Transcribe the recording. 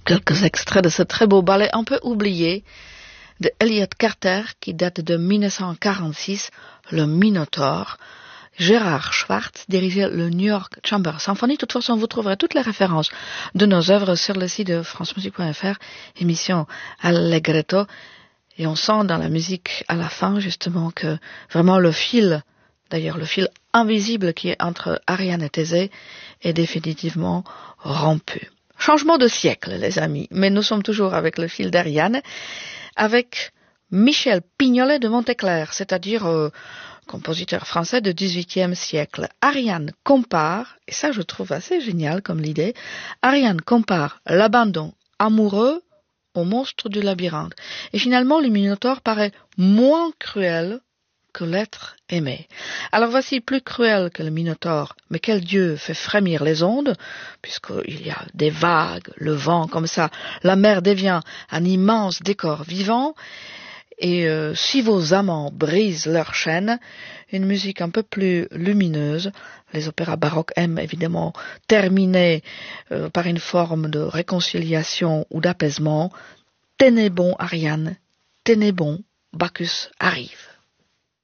Quelques extraits de ce très beau ballet un peu oublié de Elliott Carter qui date de 1946, le Minotaure. Gérard Schwartz dirigeait le New York Chamber Symphony. De toute façon, vous trouverez toutes les références de nos œuvres sur le site de francemusique.fr, émission Allegretto. Et on sent dans la musique à la fin, justement, que vraiment le fil, d'ailleurs le fil invisible qui est entre Ariane et Thésée est définitivement rompu. Changement de siècle, les amis, mais nous sommes toujours avec le fil d'Ariane, avec Michel Pignolet de Monteclair, c'est-à-dire compositeur français du XVIIIe siècle. Ariane compare, et ça je trouve assez génial comme l'idée, Ariane compare l'abandon amoureux au monstre du labyrinthe. Et finalement, le Minotaure paraît moins cruel que l'être aimé. Alors voici plus cruel que le Minotaure, mais quel dieu fait frémir les ondes, puisqu'il y a des vagues, le vent comme ça, la mer devient un immense décor vivant, et si vos amants brisent leur chaîne, une musique un peu plus lumineuse. Les opéras baroques aiment évidemment terminer par une forme de réconciliation ou d'apaisement. Tenez bon, Ariane, tenez bon, Bacchus arrive.